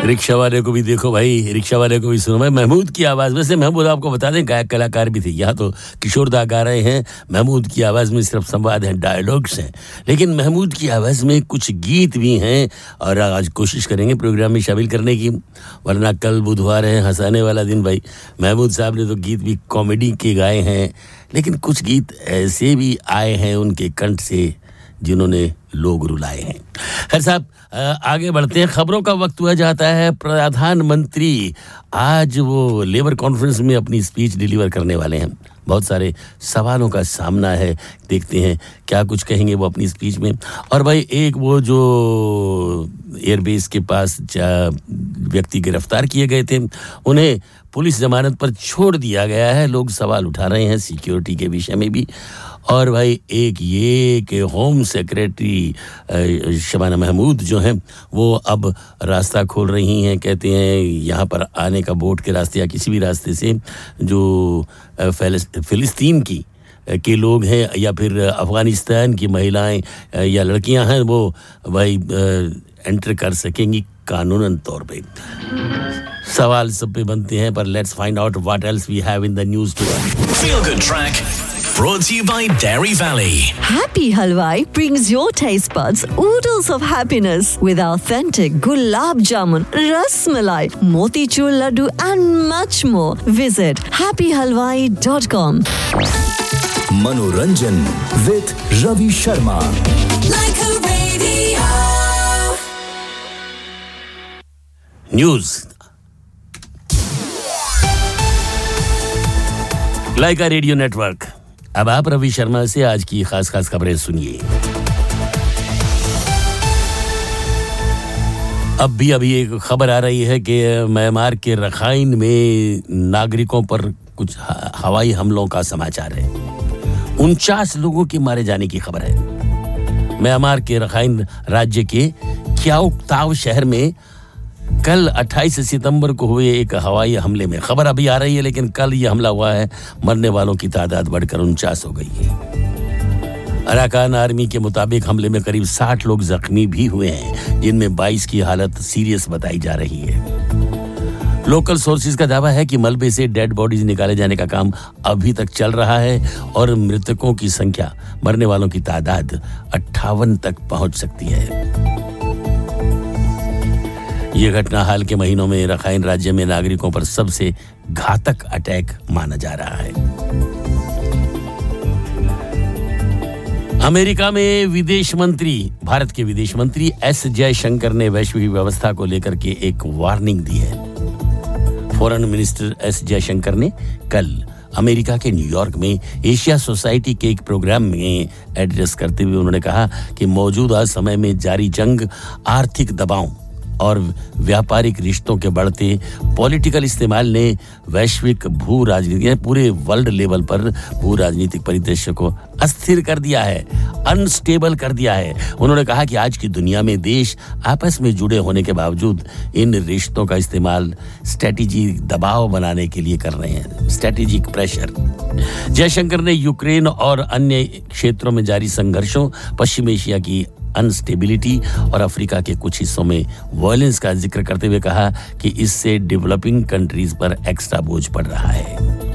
Rickshaw वाले को भी देखो भाई, रिक्शा वाले को भी सुनो भाई। महमूद की आवाज़, वैसे महमूद आपको बता दें गायक कलाकार भी थे। यहाँ तो किशोर दा गा रहे हैं, महमूद की आवाज़ में सिर्फ संवाद हैं, डायलॉग्स हैं, लेकिन महमूद की आवाज़ में कुछ गीत भी हैं और आज कोशिश करेंगे प्रोग्राम में शामिल करने की, वरना कल बुधवार है, हंसाने वाला दिन भाई। महमूद साहब ने तो गीत भी कॉमेडी के गाए हैं, लेकिन कुछ गीत ऐसे भी आए हैं उनके कंठ से जिन्होंने लोग रुलाए हैं। खैर साहब, आगे बढ़ते हैं। खबरों का वक्त हुआ जाता है। प्रधानमंत्री आज वो लेबर कॉन्फ्रेंस में अपनी स्पीच डिलीवर करने वाले हैं। बहुत सारे सवालों का सामना है, देखते हैं क्या कुछ कहेंगे वो अपनी स्पीच में। और भाई एक वो जो एयरबेस के पास व्यक्ति गिरफ्तार किए गए थे, उन्हें पुलिस जमानत पर छोड़ दिया गया है। लोग सवाल उठा रहे हैं सिक्योरिटी के विषय में भी। और भाई एक ये कि होम सेक्रेटरी शबाना महमूद जो हैं वो अब रास्ता खोल रही हैं, कहते हैं यहाँ पर आने का बोट के रास्ते या किसी भी रास्ते से जो फ़िलिस्तीन की के लोग हैं या फिर अफ़गानिस्तान की महिलाएं या लड़कियां हैं वो भाई एंटर कर सकेंगी कानूनन तौर पे। सवाल सब पे बनते हैं, पर let's find out what else we have in the news today. Feel Good Track brought to you by Dairy Valley. Happy Halwai brings your taste buds oodles of happiness with authentic gulab jamun, ras malai, motichur laddu and much more. Visit happyhalwai.com. Manoranjan with Ravi Sharma. Like a radio. News like a radio network. अब आप रवि शर्मा से आज की खास खबरें सुनिए। अभी एक खबर आ रही है कि म्यांमार के रखाइन में नागरिकों पर कुछ हवाई हमलों का समाचार है। 49 लोगों के मारे जाने की खबर है। म्यांमार के रखाइन राज्य के क्याओक्ताव शहर में कल 28 सितंबर को हुए एक हवाई हमले में, खबर अभी आ रही है लेकिन कल ये हमला हुआ है, मरने वालों की तादाद बढ़कर 49 हो गई है। अराकान आर्मी के मुताबिक हमले में करीब 60 लोग जख्मी भी हुए हैं, जिनमें 22 की हालत सीरियस बताई जा रही है। लोकल सोर्सेज का दावा है कि मलबे से डेड बॉडीज निकाले जाने का काम अभी तक चल रहा है और मृतकों की संख्या, मरने वालों की तादाद 58 तक पहुंच सकती है। ये घटना हाल के महीनों में रखाइन राज्य में नागरिकों पर सबसे घातक अटैक माना जा रहा है। अमेरिका में भारत के विदेश मंत्री एस जयशंकर ने वैश्विक व्यवस्था को लेकर के एक वार्निंग दी है। फॉरेन मिनिस्टर एस जयशंकर ने कल अमेरिका के न्यूयॉर्क में एशिया सोसाइटी के एक प्रोग्राम में एड्रेस करते हुए उन्होंने कहा कि मौजूदा समय में जारी जंग, आर्थिक दबाव और व्यापारिक रिश्तों के बढ़ते पॉलिटिकल इस्तेमाल ने वैश्विक भू राजनीति, पूरे वर्ल्ड लेवल पर भू राजनीतिक परिदृश्य को अस्थिर कर दिया है, अनस्टेबल कर दिया है। उन्होंने कहा कि आज की दुनिया में देश आपस में जुड़े होने के बावजूद इन रिश्तों का इस्तेमाल स्ट्रेटेजिक दबाव बनाने के लिए कर रहे हैं, स्ट्रेटेजिक प्रेशर। जयशंकर ने यूक्रेन और अन्य क्षेत्रों में जारी संघर्षों, पश्चिम एशिया की अनस्टेबिलिटी और अफ्रीका के कुछ हिस्सों में वायलेंस का जिक्र करते हुए कहा कि इससे डेवलपिंग कंट्रीज पर एक्स्ट्रा बोझ पड़ रहा है।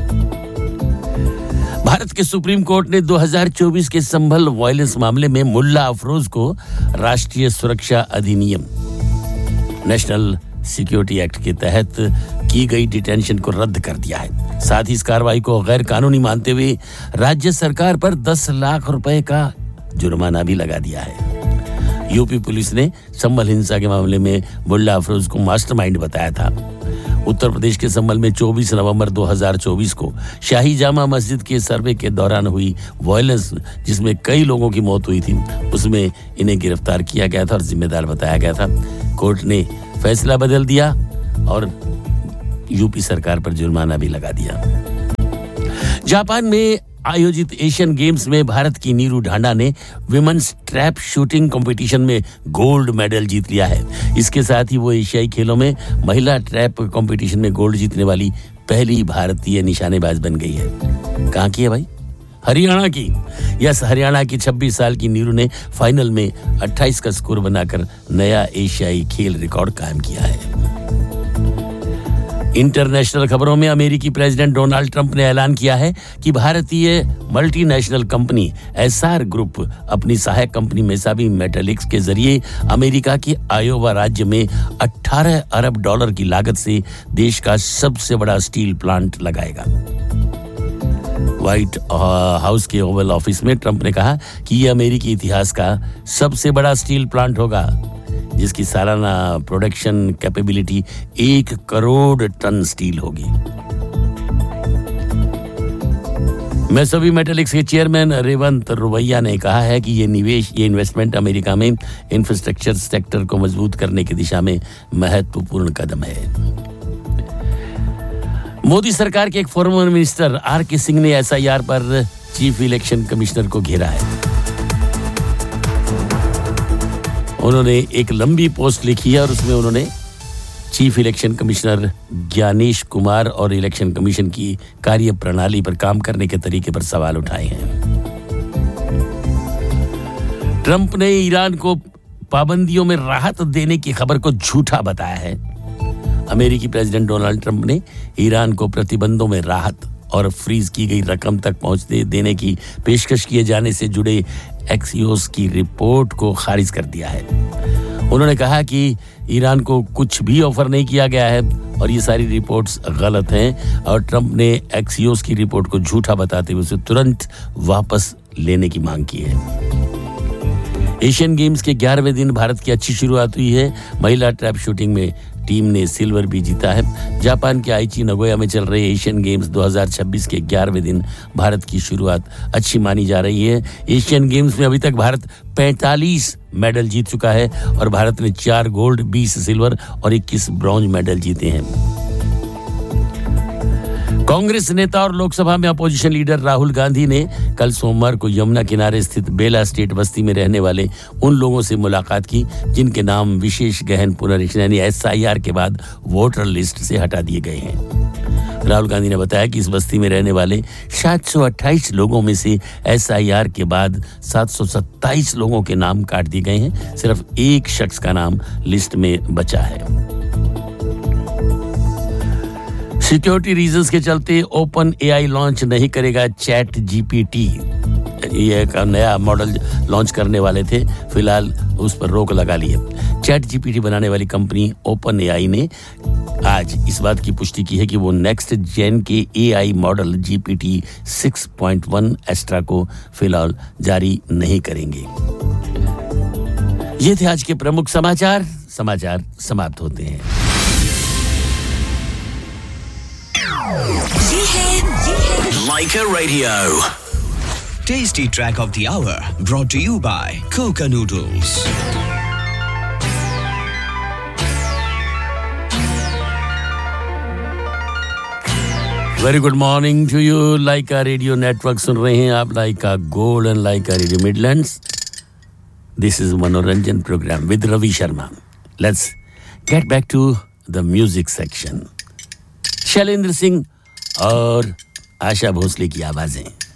भारत के सुप्रीम कोर्ट ने 2024 के संभल वायलेंस मामले में मुल्ला अफरोज को राष्ट्रीय सुरक्षा अधिनियम नेशनल सिक्योरिटी एक्ट के तहत की गई डिटेंशन को रद्द कर दिया है। साथ ही इस कार्रवाई को गैर कानूनी मानते हुए राज्य सरकार पर 10 लाख रुपए का जुर्माना भी लगा दिया है। यूपी पुलिस ने संभल हिंसा के मामले में मुल्ला अफरोज को मास्टरमाइंड बताया था। उत्तर प्रदेश के संभल में 24 नवंबर 2024 को शाही जामा मस्जिद के सर्वे के दौरान हुई वायलेंस, जिसमें कई लोगों की मौत हुई थी, उसमें इन्हें गिरफ्तार किया गया था और जिम्मेदार बताया गया था। कोर्ट ने फैसला बदल दिया और यूपी सरकार पर जुर्माना भी लगा दिया। जापान में आयोजित एशियन गेम्स में भारत की नीरू ढांडा ने विमेंस ट्रैप शूटिंग कंपटीशन में गोल्ड मेडल जीत लिया है। इसके साथ ही वो एशियाई खेलों में महिला ट्रैप कंपटीशन में गोल्ड जीतने वाली पहली भारतीय निशानेबाज बन गई है। कहाँ की है भाई? हरियाणा की। यस, हरियाणा की 26 साल की नीरू ने फाइनल में 28 का स्कोर बनाकर नया एशियाई खेल रिकॉर्ड कायम किया है। इंटरनेशनल खबरों में अमेरिकी प्रेसिडेंट डोनाल्ड ट्रंप ने ऐलान किया है कि भारतीय मल्टीनेशनल कंपनी एसआर ग्रुप अपनी सहायक कंपनी मेसाबी मेटालिक्स के जरिए अमेरिका के आयोवा राज्य में 18 अरब डॉलर की लागत से देश का सबसे बड़ा स्टील प्लांट लगाएगा। व्हाइट हाउस के ओवल ऑफिस में ट्रंप ने कहा कि यह अमेरिकी इतिहास का सबसे बड़ा स्टील प्लांट होगा, जिसकी सालाना production capability 1 crore ton steel होगी। मेसाबी मेटालिक्स के चेयरमैन रेवंत रुवैया ने कहा है कि ये इन्वेस्टमेंट अमेरिका में इंफ्रास्ट्रक्चर सेक्टर को मजबूत करने की दिशा में महत्वपूर्ण कदम है। मोदी सरकार के एक फॉर्मर मिनिस्टर आर.के. सिंह ने एसआईआर पर चीफ इलेक्शन कमिश्नर को घेरा है। उन्होंने एक लंबी पोस्ट लिखी है और उसमें उन्होंने chief election commissioner Gyanesh Kumar और इलेक्शन कमीशन की कार्यप्रणाली पर काम करने के तरीके पर सवाल उठाए हैं। ट्रंप ने ईरान को पाबंदियों में राहत देने की खबर को झूठा बताया है। अमेरिकी प्रेसिडेंट डोनाल्ड ट्रंप ने ईरान को प्रतिबंधों में राहत और फ्रीज की गई रकम तक पहुंचने देने की पेशकश किए जाने से जुड़े एक्सियोस की रिपोर्ट को खारिज कर दिया है। उन्होंने कहा कि ईरान को कुछ भी ऑफर नहीं किया गया है और ये सारी रिपोर्ट्स गलत हैं और ट्रंप ने एक्सियोस की रिपोर्ट को झूठा बताते हुए उसे तुरंत वापस लेने की मांग की है। एशियन गेम्स के 11वें दिन भारत की अच्छी शुरुआत हुई है। महिला ट्रैप शूटिंग में टीम ने सिल्वर भी जीता है। जापान के आइची नगोया में चल रहे एशियन गेम्स 2026 के 11वें दिन भारत की शुरुआत अच्छी मानी जा रही है। एशियन गेम्स में अभी तक भारत 45 मेडल जीत चुका है और भारत ने 4 गोल्ड, 20 सिल्वर और 21 ब्रॉन्ज मेडल जीते हैं। कांग्रेस नेता और लोकसभा में अपोजिशन लीडर राहुल गांधी ने कल सोमवार को यमुना किनारे स्थित बेला स्टेट बस्ती में रहने वाले उन लोगों से मुलाकात की जिनके नाम विशेष गहन पुनरीक्षण यानी एसआईआर के बाद वोटर लिस्ट से हटा दिए गए हैं। राहुल गांधी ने बताया कि इस बस्ती में रहने वाले 728 लोगों में से एसआईआर के बाद 727 लोगों के नाम काट दिए गए हैं। सिर्फ एक शख्स का नाम लिस्ट में बचा है। सिक्योरिटी रीजंस के चलते ओपन एआई लॉन्च नहीं करेगा चैट जीपीटी। ये एक नया मॉडल लॉन्च करने वाले थे, फिलहाल उस पर रोक लगा ली है। चैट जीपीटी बनाने वाली कंपनी ओपन एआई ने आज इस बात की पुष्टि की है कि वो नेक्स्ट जेन के एआई मॉडल जीपीटी 6.1 एक्स्ट्रा को फिलहाल जारी नहीं करेंगे। ये थे आज के प्रमुख समाचार समाप्त होते हैं। Leica Radio. Tasty track of the hour brought to you by Coca Noodles. Very good morning to you. Lyca radio network सुन रहे हैं आप, लाइका gold and Lyca radio Midlands. This is मनोरंजन programme with Ravi Sharma. Let's get back to the music section. Shailendra Singh और आशा भोसले की आवाजें।